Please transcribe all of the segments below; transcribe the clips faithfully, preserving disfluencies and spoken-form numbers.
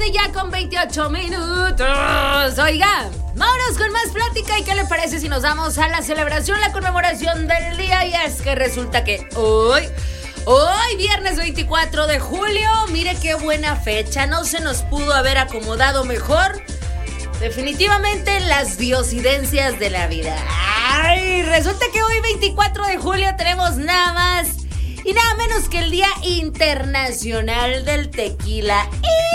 tarde ya con veintiocho minutos. Oiga, vámonos con más plática. ¿Y qué le parece si nos vamos a la celebración, la conmemoración del día? Y es que resulta que hoy... Hoy, viernes veinticuatro de julio, mire qué buena fecha, no se nos pudo haber acomodado mejor. Definitivamente las diosidencias de la vida. Ay, resulta que hoy, veinticuatro de julio, tenemos nada más y nada menos que el Día Internacional del Tequila.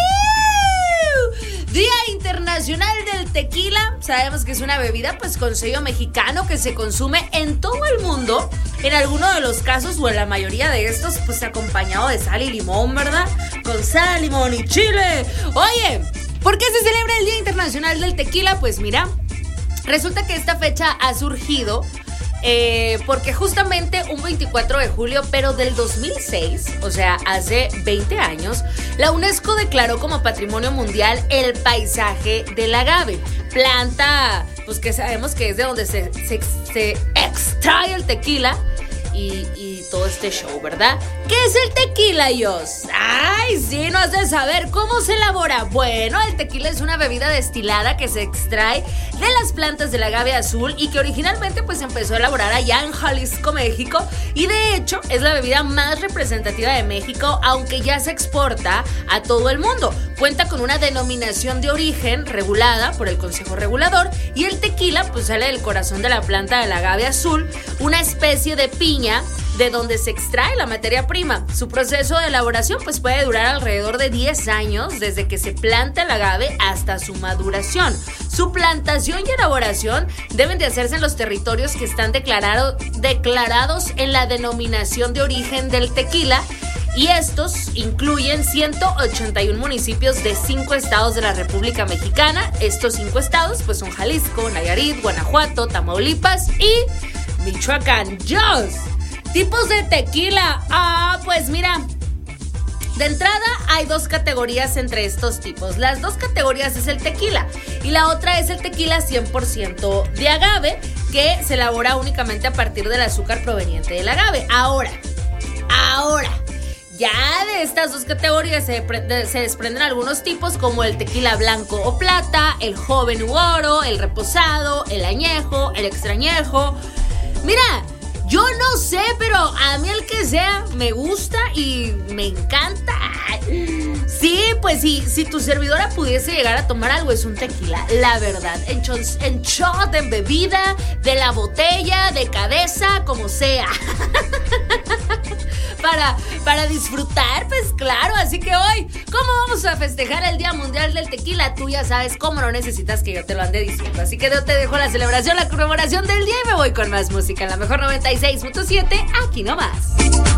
¡Ew! Día Internacional del Tequila. Sabemos que es una bebida pues con sello mexicano que se consume en todo el mundo. En alguno de los casos o en la mayoría de estos pues acompañado de sal y limón, ¿verdad? Con sal, limón y chile. Oye, ¿por qué se celebra el Día Internacional del Tequila? Pues mira, resulta que esta fecha ha surgido Eh, porque justamente un veinticuatro de julio, pero del dos mil seis, o sea, hace veinte años, la UNESCO declaró como Patrimonio Mundial el paisaje del agave, planta, pues que sabemos que es de donde se, se, se extrae el tequila y, y todo este show, ¿verdad? ¿Qué es el tequila, Dios? Ay, sí, no has de saber cómo se elabora. Bueno, el tequila es una bebida destilada que se extrae de las plantas del agave azul y que originalmente pues empezó a elaborar allá en Jalisco, México, y de hecho es la bebida más representativa de México, aunque ya se exporta a todo el mundo. Cuenta con una denominación de origen regulada por el Consejo Regulador y el tequila pues sale del corazón de la planta del agave azul, una especie de piña de donde se extrae la materia prima. Su proceso de elaboración pues puede durar alrededor de diez años desde que se planta el agave hasta su maduración. Su plantación y elaboración deben de hacerse en los territorios que están declarado, declarados en la denominación de origen del tequila, y estos incluyen ciento ochenta y uno municipios de cinco estados de la República Mexicana. Estos cinco estados pues son Jalisco, Nayarit, Guanajuato, Tamaulipas y Michoacán. ¡Dios! Tipos de tequila. Ah, pues mira, de entrada hay dos categorías entre estos tipos. Las dos categorías es el tequila y la otra es el tequila cien por ciento de agave, que se elabora únicamente a partir del azúcar proveniente del agave. Ahora, ahora, ya de estas dos categorías se, se desprenden algunos tipos como el tequila blanco o plata, el joven u oro, el reposado, el añejo, el extrañejo. Mira, yo no sé, pero a mí el que sea me gusta y me encanta. Sí, pues sí, si tu servidora pudiese llegar a tomar algo es un tequila, la verdad. En, chos, en shot, en bebida, de la botella, de cabeza, como sea. Para, para disfrutar, pues claro. Así que hoy, ¿cómo vamos a festejar el Día Mundial del Tequila? Tú ya sabes cómo, no necesitas que yo te lo ande diciendo. Así que yo te dejo la celebración, la conmemoración del día y me voy con más música en la mejor noventa y seis punto siete, aquí nomás.